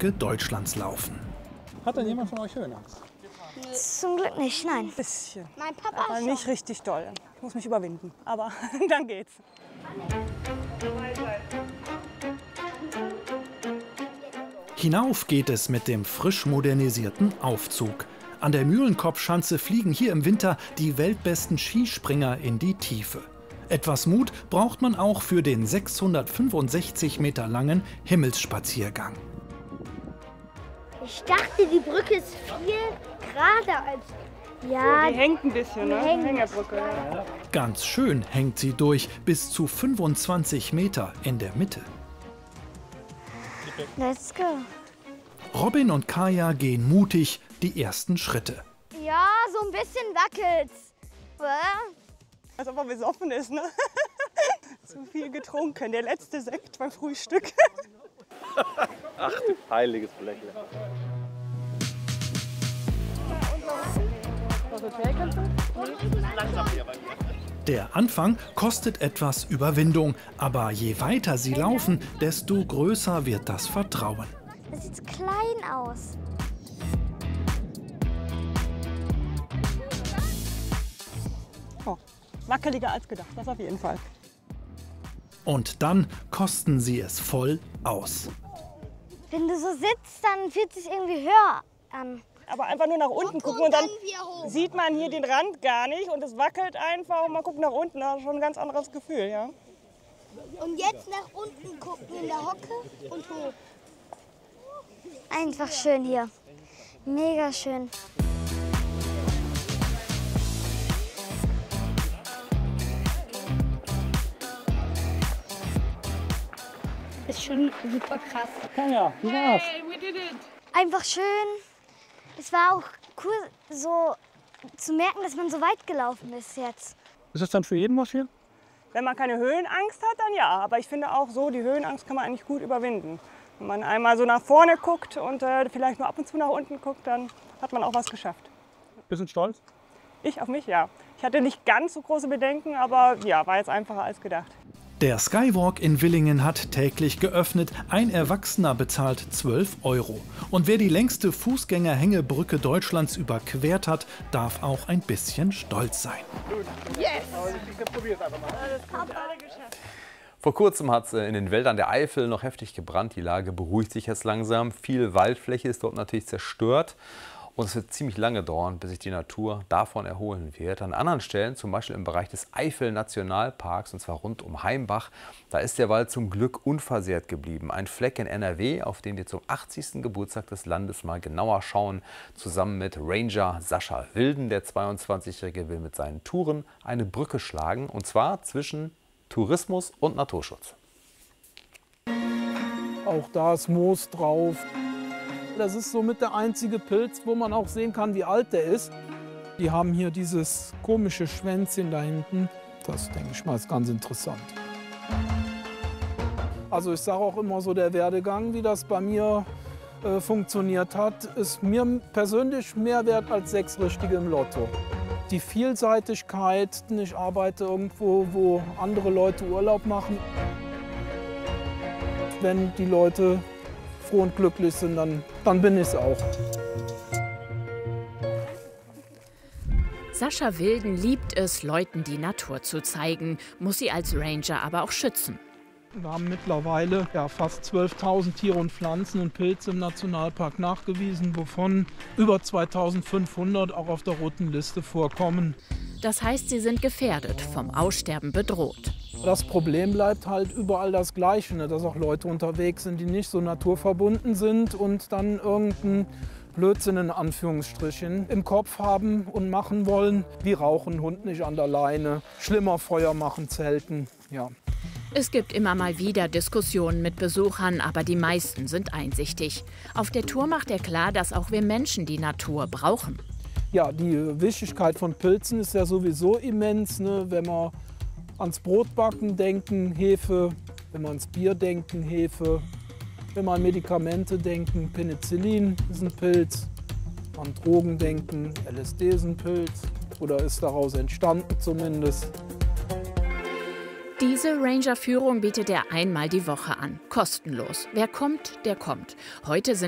Brücke Deutschlands laufen. Hat denn jemand von euch Höhenangst? Zum Glück nicht, nein. Ein bisschen. Mein Papa Aber nicht richtig doll. Ich muss mich überwinden. Aber dann geht's. Hinauf geht es mit dem frisch modernisierten Aufzug. An der Mühlenkopfschanze fliegen hier im Winter die weltbesten Skispringer in die Tiefe. Etwas Mut braucht man auch für den 665 Meter langen Himmelsspaziergang. Ich dachte, die Brücke ist viel gerader als... Ja, Die hängt ein bisschen, ne? hängt. Hängebrücke. Ja. Ganz schön hängt sie durch, bis zu 25 Meter in der Mitte. Let's go. Robin und Kaya gehen mutig die ersten Schritte. Ja, so ein bisschen wackelt's. Als ob er besoffen ist, ne? Zu viel getrunken. Der letzte Sekt beim Frühstück. Ach, du heiliges Blechle. Der Anfang kostet etwas Überwindung, aber je weiter sie laufen, desto größer wird das Vertrauen. Das sieht klein aus. Oh, wackeliger als gedacht, das auf jeden Fall. Und dann kosten sie es voll aus. Wenn du so sitzt, dann fühlt es sich irgendwie höher an. Aber einfach nur nach unten gucken und dann sieht man hier den Rand gar nicht und es wackelt einfach und man guckt nach unten, das ist schon ein ganz anderes Gefühl, ja. Und jetzt nach unten gucken in der Hocke und hoch. Einfach schön hier. Mega schön. Ist schon super krass. Ja, wie war's? Einfach schön. Es war auch cool, so zu merken, dass man so weit gelaufen ist jetzt. Ist das dann für jeden was hier? Wenn man keine Höhenangst hat, dann ja. Aber ich finde auch so, die Höhenangst kann man eigentlich gut überwinden. Wenn man einmal so nach vorne guckt und vielleicht nur ab und zu nach unten guckt, dann hat man auch was geschafft. Bisschen stolz? Ich auf mich, ja. Ich hatte nicht ganz so große Bedenken, aber ja, war jetzt einfacher als gedacht. Der Skywalk in Villingen hat täglich geöffnet. Ein Erwachsener bezahlt 12 €. Und wer die längste Fußgängerhängebrücke Deutschlands überquert hat, darf auch ein bisschen stolz sein. Vor kurzem hat es in den Wäldern der Eifel noch heftig gebrannt. Die Lage beruhigt sich jetzt langsam. Viel Waldfläche ist dort natürlich zerstört. Und es wird ziemlich lange dauern, bis sich die Natur davon erholen wird. An anderen Stellen, zum Beispiel im Bereich des Eifel-Nationalparks, und zwar rund um Heimbach, da ist der Wald zum Glück unversehrt geblieben. Ein Fleck in NRW, auf den wir zum 80. Geburtstag des Landes mal genauer schauen, zusammen mit Ranger Sascha Wilden. Der 22-Jährige will mit seinen Touren eine Brücke schlagen, und zwar zwischen Tourismus und Naturschutz. Auch da ist Moos drauf. Das ist somit der einzige Pilz, wo man auch sehen kann, wie alt der ist. Die haben hier dieses komische Schwänzchen da hinten. Das, denke ich mal, ist ganz interessant. Also ich sage auch immer so, der Werdegang, wie das bei mir funktioniert hat, ist mir persönlich mehr wert als 6 Richtige im Lotto. Die Vielseitigkeit, ich arbeite irgendwo, wo andere Leute Urlaub machen. Wenn die Leute froh und glücklich sind, dann bin ich es auch. Sascha Wilden liebt es, Leuten die Natur zu zeigen, muss sie als Ranger aber auch schützen. Wir haben mittlerweile fast 12.000 Tiere und Pflanzen und Pilze im Nationalpark nachgewiesen, wovon über 2.500 auch auf der roten Liste vorkommen. Das heißt, sie sind gefährdet, vom Aussterben bedroht. Das Problem bleibt halt überall das Gleiche, ne? Dass auch Leute unterwegs sind, die nicht so naturverbunden sind und dann irgendeinen Blödsinn in Anführungsstrichen im Kopf haben und machen wollen, wie rauchen, Hund nicht an der Leine, schlimmer Feuer machen, zelten, ja. Es gibt immer mal wieder Diskussionen mit Besuchern, aber die meisten sind einsichtig. Auf der Tour macht er klar, dass auch wir Menschen die Natur brauchen. Ja, die Wichtigkeit von Pilzen ist ja sowieso immens, ne? Wenn wir ans Brotbacken denken, Hefe, wenn wir ans Bier denken, Hefe, wenn wir an Medikamente denken, Penicillin ist ein Pilz, an Drogen denken, LSD ist ein Pilz oder ist daraus entstanden zumindest. Diese Ranger-Führung bietet er einmal die Woche an, kostenlos. Wer kommt, der kommt. Heute sind